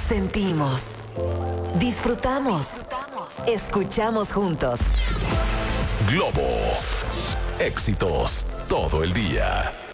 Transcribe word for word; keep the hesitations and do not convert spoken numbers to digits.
Sentimos, disfrutamos, escuchamos juntos. Globo. Éxitos todo el día.